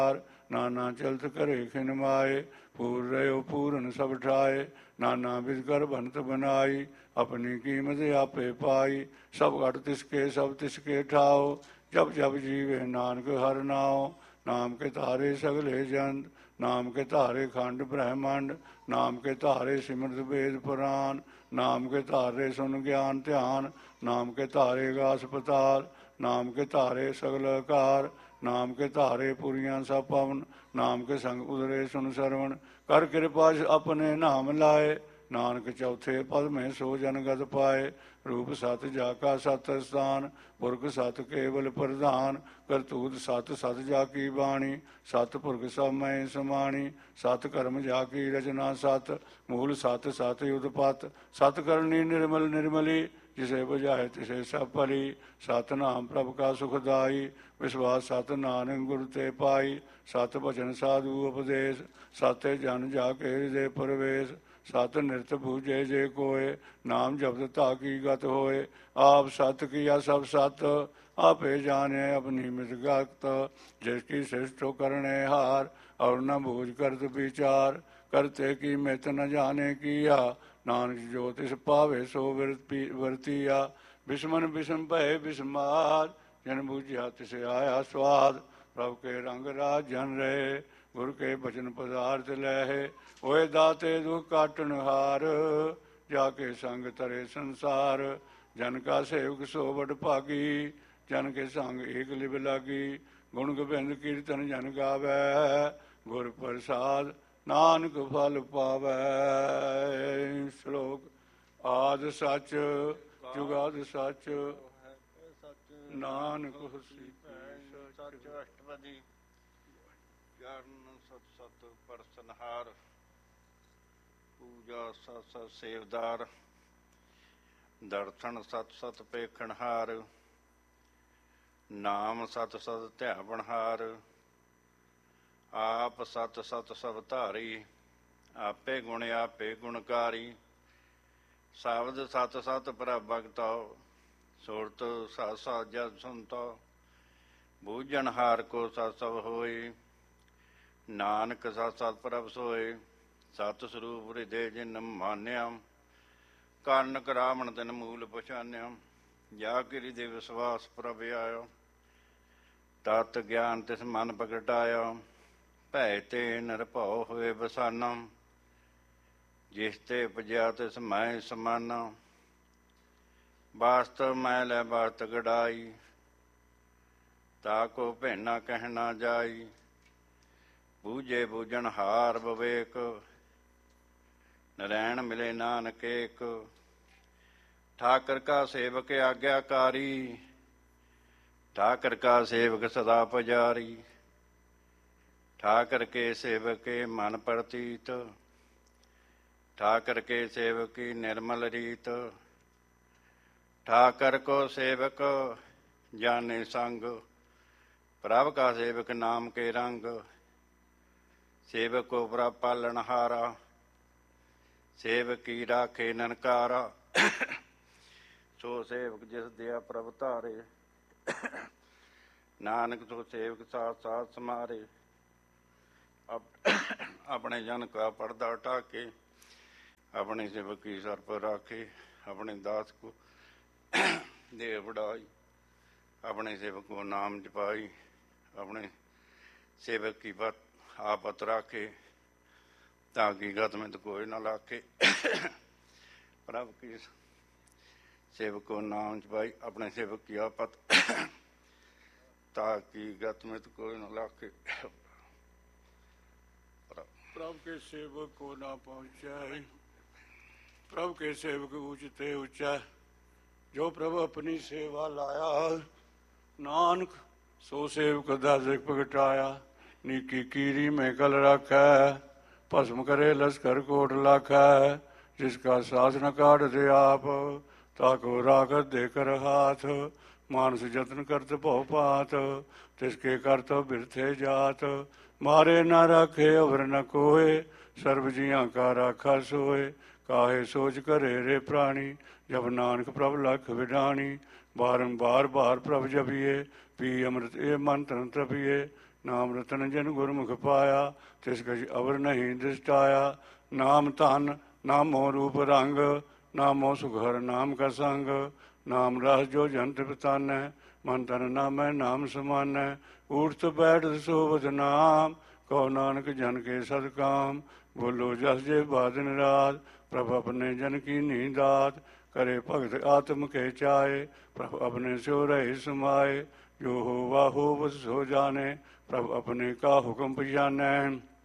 ਨਾਨਾ ਚਲਤ ਕਰੇ ਖਿਨ ਮਾਏ, ਪੂਰ ਰਹਿਓ ਪੂਰਨ ਸਭ ਠਾਏ। ਨਾਨਾ ਬਿਦ ਕਰ ਬੰਤ ਬਨਾਈ, ਆਪਣੀ ਕੀਮਤ ਆਪੇ ਪਾਈ। ਸਭ ਘਟ ਤਿਸਕੇ ਸਭ ਤਿਸਕੇ ਠਾਓ, ਜਬ ਜਬ ਜੀਵੇ ਨਾਨਕ ਹਰ ਨਾਉ। ਨਾਮ ਕੇ ਤਾਰੇ ਸਗਲੇ ਜੰਤ, ਨਾਮ ਕੇ ਤਾਰੇ ਖੰਡ ਬ੍ਰਹਮੰਡ। ਨਾਮ ਕੇ ਤਾਰੇ ਸਿਮਰਤ ਵੇਦ ਪੁਰਾਨ, ਨਾਮ ਕੇ ਤਾਰੇ ਸੁਨ ਗਿਆਨ ਧਿਆਨ। ਨਾਮ ਕੇ ਤਾਰੇ ਗਾਸ ਪਤਾਲ, ਨਾਮ ਕੇ ਤਾਰੇ ਸਗਲ ਆਕਾਰ। ਨਾਮ ਕੇ ਤਾਰੇ ਪੁਰੀਆਂ ਸਭ ਪਵਨ, ਨਾਮ ਕੇ ਸੰਗ ਉਦਰੇ ਸੁਨ ਸਰਵਣ। ਕਰ ਕਿਰਪਾ ਆਪਣੇ ਨਾਮ ਲਾਏ, ਨਾਨਕ ਚੌਥੇ ਪਦ ਮੈਂ ਸੋ ਜਨ ਗਤ ਪਾਏ। ਰੂਪ ਸਤ ਜਾ ਕਾ ਸਤ ਸਥਾਨ, ਪੁਰਖ ਸਤ ਕੇਵਲ ਪ੍ਰਧਾਨ। ਕਰਤੂਤ ਸਤ ਸਤ ਜਾ ਕੀ ਬਾਣੀ, ਸਤ ਪੁਰਖ ਸਭ ਮੈਂ ਸਮਾਣੀ। ਸਤ ਕਰਮ ਜਾ ਕੀ ਰਚਨਾ ਸਤ, ਮੂਲ ਸਤ ਸਤ ਉਦਪਤ। ਸਤ ਕਰਨੀ ਨਿਰਮਲ ਨਿਰਮਲੀ, ਜਿਸੇ ਬੁਝਾਏ ਤਿਸੇ ਸਭ ਭਲੀ। ਸਤਨਾਮ ਪ੍ਰਭ ਕਾ ਸੁਖਦਾਈ, ਵਿਸ਼ਵਾਸ ਸਤ ਨਾਨਕ ਗੁਰ ਤੇ ਪਾਈ। ਸਤ ਬਚਨ ਸਾਧੂ ਉਪਦੇਸ਼, ਸਤੇ ਜਨ ਜਾ ਕੇ ਹਿਰਦੇ ਪ੍ਰਵੇਸ਼। ਸਤ ਨਿਰਤ ਬੂਝੇ ਜੇ ਕੋਏ, ਨਾਮ ਜਪਤ ਤਾ ਕੀ ਗਤ ਹੋਏ। ਆਪ ਸਤ ਕੀਆ ਸਭ ਸਤ, ਆਪੇ ਜਾਣੇ ਆਪਣੀ ਮਿਤ ਗਤ। ਜਿਸ ਕੀ ਸ੍ਰਿਸ਼ਟੋ ਕਰਨੇ ਹਾਰ, ਔਰ ਨ ਬੂਝ ਕਰਤ ਵਿਚਾਰ। ਕਰਤੇ ਕੀ ਮਿਤ ਨ ਜਾਣੇ ਕੀਆ, ਨਾਨਕ ਜੋ ਤਿਸ ਪਾਵੇ ਸੋ ਵਰਤੀਆ। ਬਿਸਮਨ ਬਿਸਮ ਭਏ ਬਿਸਮਾਰ, ਜਨ ਬੂਝਿਆ ਤਿਸ ਆਇਆ ਸਵਾਦ। ਪ੍ਰਭ ਕੇ ਰੰਗ ਰਾਜ ਜਨ ਰਹੇ, ਗੁਰ ਕੇ ਬਚਨ ਪਦਾਰਥ ਲਹਿ। ਹੋਏ ਦਾਤੇ ਦੁਖ ਕਾਟਣ ਹਾਰ, ਜਾ ਕੇ ਸੰਗ ਤਰੇ ਸੰਸਾਰ। ਜਨ ਕਾ ਸੇਵਕ ਸੋ ਵਡ ਭਾਗੀ, ਜਨ ਕੇ ਸੰਗ ਏਕ ਲਿਵ ਲਾਗੀ। ਗੁਣ ਗੋਬਿੰਦ ਕੀਰਤਨ ਜਨ ਗਾਵੈ, ਗੁਰ ਪ੍ਰਸਾਦ ਨਾਨਕ ਫਲ ਪਾਵੈ। ਸ਼ਲੋਕ। ਆਦਿ ਸੱਚ ਜੁਗਾਦਿ ਸੱਚ, ਨਾਨਕ ਹੋਸੀ ਸੱਚ। ਅਸ਼ਟਪਦੀ। ਚਰਨ ਸਤ ਸਤ ਪਰਸਨਹਾਰ, ਪੂਜਾ ਸਤ ਸਤ ਸੇਵਦਾਰ। ਦਰਸ਼ਨ ਸਤ ਸਤ ਪੇਖਣਹਾਰ, ਨਾਮ ਸਤ ਸਤ ਧਿਆਵਣਹਾਰ। ਆਪ ਸਤ ਸਤ ਸਭ ਧਾਰੀ, ਆਪੇ ਗੁਣ ਆਪੇ ਗੁਣਕਾਰੀ। ਸ਼ਬਦ ਸਤ ਸਤ ਪ੍ਰਭ ਭਗਤੋ, ਸੁਰਤ ਸਤ ਸਤ ਜਦ ਸੁਨਤੋ। ਬੂਝਣ ਹਾਰ ਕੋ ਸਤ ਸਭ ਹੋਏ, ਨਾਨਕ ਸਤ ਸਤ ਪ੍ਰਭ ਸੋਏ। ਸਤ ਸਰੂਪ ਹਿਰਦੇ ਜਿਨ ਮਾਨਿਆ, ਕਰਨ ਕਰਾਵਣ ਤਿਨ ਮੂਲ ਪਛਾਨਿਆ। ਜਾ ਕਿ ਹਿਰਦੇ ਵਿਸ਼ਵਾਸ ਪ੍ਰਭ ਆਇਆ, ਤਤ ਗਿਆਨ ਤਿਸ ਮਨ ਪ੍ਰਗਟਾਇਆ। ਭੈ ਤੇ ਨਿਰਭਉ ਹੋਏ ਬਸਾਨਾ, ਜਿਸ ਤੇ ਉਪਜਿਆ ਤਿਸ ਮੈਂ ਸਮਾਨਾ। ਵਾਸਤਵ ਮੈਂ ਲੈ ਵਰਤ ਗੜਾਈ, ਤਾ ਕੋ ਭੈਨਾ ਕਹਿ ਨਾ ਜਾਈ। ਬੂਝੇ ਬੂਝਣ ਹਾਰ ਵਿਵੇਕ, ਨਰੈਣ ਮਿਲੇ ਨਾਨਕ ਏਕ। ਠਾਕਰ ਕਾ ਸੇਵਕ ਆਗਿਆਕਾਰੀ, ਠਾਕਰ ਕਾ ਸੇਵਕ ਸਦਾ ਪੁਜਾਰੀ। ਠਾਕਰ ਕੇ ਸੇਵਕ ਮਨ ਪ੍ਰਤੀਤ, ਠਾਕਰ ਕੇ ਸੇਵਕ निर्मल रीत। ठाकर को सेवक जाने संग, प्रभ का सेवक नाम के रंग। सेवक को प्रभ पालनहारा, सेवक की राखे ननकारा। सो सेवक जिस दिया प्रभ धारे, नानक सो सेवक साथ साथ समारे। अपने जन का पर्दा ढाके, अपने सेवक की सर पर राखे। अपने दास को दे बढ़ाई, अपने सेवक को नाम जपाई। अपने सेवक की बात आपत राखे, ताकि गत में तो कोई न लाखे। प्रभु की सेवक को नाम जपाई, अपने सेवक की आपत, ताकि गत में तो कोई न लाखे। प्रभु के सेवक को ना पहुँचाए, प्रभु के सेवक ऊंचते ऊंचा। जो प्रभु अपनी सेवा लाया, नानक सो सेवक दासक प्रगटाया। नीकी कीरी में कल रखा, भस्म करे लश्कर कोट लाखा। जिसका सास न काट दे आप, ताको रागत देकर हाथ। मानस जतन करत भव पात, तिसके करत बिरथे जात। मारे न राखे अवर न कोय, सर्व जियां का राखा सोए। काहे सोच करे रे प्राणी, जब नानक प्रभ लख विडाणी। बारंबार बार प्रभ जपिए, पी अमृत ए मन तन तपिए। ਨਾਮ ਰਤਨ ਜਿਨ ਗੁਰਮੁਖ ਪਾਇਆ, ਤਿਸ ਕਛ ਅਵਰ ਨਹੀਂ ਦ੍ਰਿਸ਼ਟਾਇਆ। ਨਾਮ ਧਨ ਨਾਮੋ ਰੂਪ ਰੰਗ, ਨਾਮੋ ਸੁਘਰ ਨਾਮ ਕਾ ਸੰਗ। ਨਾਮ ਰਸ ਜੋ ਜਨ ਤ੍ਰਿ ਪਤਾਨੈ, ਮਨ ਤਨ ਨਾਮੈ ਨਾਮ ਸਮਾਨੈ। ਊਠਤ ਬੈਠ ਸੋਵਤ ਨਾਮ, ਕਹੋ ਨਾਨਕ ਜਨ ਕੇ ਸਦ ਕਾਮ। ਬੋਲੋ ਜਸ ਜੇ ਬਾਦਨ ਰਾਤ, ਪ੍ਰਭ ਆਪਣੇ ਜਨ ਕੀ ਨੀ ਦਾਤ। करे भगत आत्म के चाहे, प्रभु अपने सो रहे समाए। जो होवा हो बस सो जाने, प्रभु अपने का हुक्म पछानै।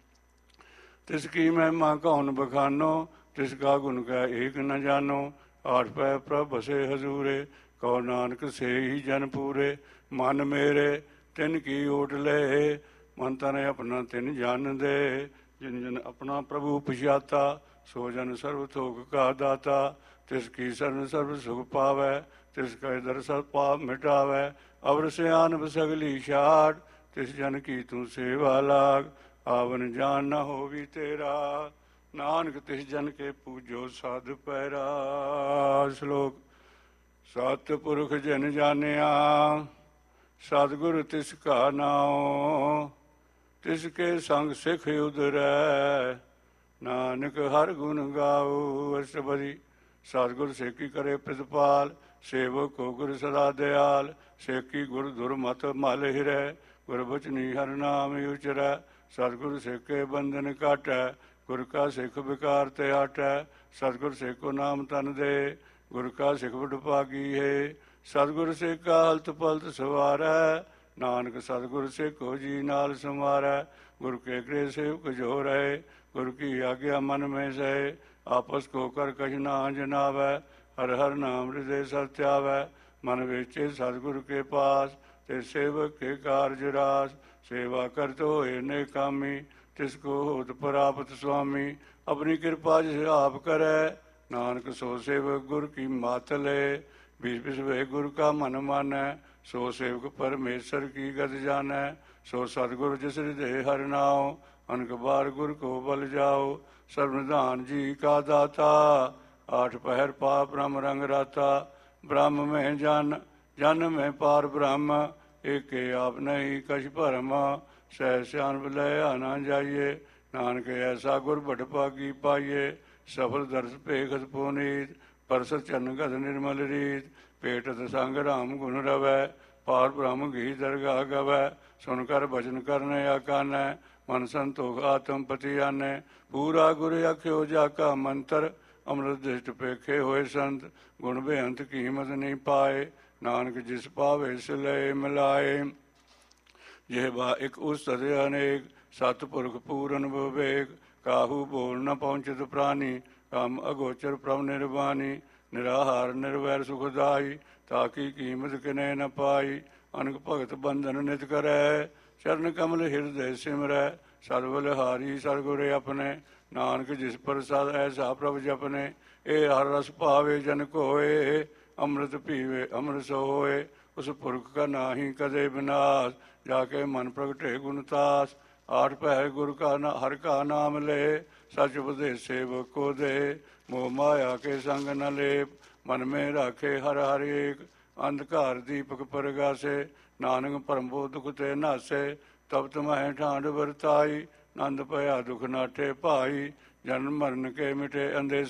तिसकी महिमा कौन बखानो, तिसका गुण कह एक न जानो। आठ पै प्रभ बसे हजूरे, कहो नानक से ही जन पूरे। मन मेरे तिन की ओट ले, मन तन अपना तिन जान दे। जिन जन अपना प्रभु पछाता, सो जन सर्व थोक का दाता। तिसकी शरण सर्व सुख पावै, तिसका दर सब पाप मिटावै। अवर सियान सगली छाट, तिस जन की तू सेवा लाग। आवन जान न होवी तेरा, नानक तिस जन के पूजो साध पैरा। श्लोक। सतपुरख जिन जानिया, सतगुर तिसका नाम। तिसके संग सिख उदरै, नानक हर गुण गाओ। अष्टपदी। सतगुर सेकी करे प्रतिपाल, सेवक को गुर सदा दयाल। सेकी गुर धुर मत मल हिरै, गुर बचनी हर नाम उचरै। सतगुर सेके बंधन काटै, गुर का सिख विकार ते हटै। सतगुर सेको नाम तन दे, गुर का सिख वडभागी है। सतगुर सेका हलत पलत सवारै, नानक सतगुर सेको जी नाल समारै। गुर के गृह सेवक जो रहे, गुर की आज्ञा मन में सहे। आपस को कर कछ ना जनावै, हर हर नाम हृदय सत्यावै। मन वेचे सतगुर के पास, ते सेवक के कारज रास। सेवा करत होए ने कामी, तिसको होत प्राप्त स्वामी। अपनी कृपा जिस आप करे, नानक सो सेवक गुर की मात ले। बीस बिस वे गुर का मन मानै, सो सेवक परमेश्वर की गत जानै। सो सतगुर जिस हृदय हर नाम, अनक बार गुर को बल जाओ। सर्वनिधान जी का दाता, आठ पहर पाप ब्रह्म रंग राता। ब्रह्म में जन, जन में पार ब्रह्म, एक आप नहीं कछ भरम। सह स्यान लय आना जाइए, नानक ऐसा गुर भटभागी पाइए। सफल दर्श पेखत पुनीत, परसत चरण गत निर्मल रीत। पेटत संग राम गुण रवै, पार ब्रह्म घी दरगाह गवै। सुनकर भजन करने आकानै, मन संतोख आत्म पति आनै। पूरा गुर आख्यो जाका मंत्र, अमृत दृष्ट पेखे होए संत। गुण बेअंत कीमत नहीं पाए, नानक जिस पावे सिलय मिलाए। जेहबा एक उस्तद अनेक, सतपुरख पूरन विवेक। काहू बोल न पहुँचत प्राणी, काम अगोचर प्रभ निर्वाणी। निराहार निर्वैर सुखदाई, ताकि कीमत किने न पाई। अनक भगत बंधन नित करै, चरण कमल हृदय सिमरै। सर्वबलहारी सतगुर अपने, नानक जिस प्रसाद ऐसा प्रभ जपने। ए हर रस पावे जन कोय, अमृत पीवे अमृत सोए। उस पुरख का नाही कदे विनाश, जाके मन प्रगटे गुणतास। आठ पहर गुर का हर का नाम ले, सच उपदेश सेवक को दे। मोह माया के संग न लेप, मन में राखे हर हर एक। अंधकार दीपक परगासे, नानक परमो दुख ते नासे। तब तुम्हें ठांड बरताई, नंद पया दुख नाटे पाई। जन्म मरण के मिटे अंधे